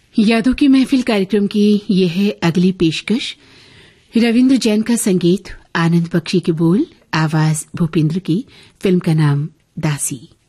यादों की महफिल कार्यक्रम की यह है अगली पेशकश। रविंद्र जैन का संगीत, आनंद बख्शी के बोल, आवाज भूपेंद्र की। फिल्म का नाम दासी।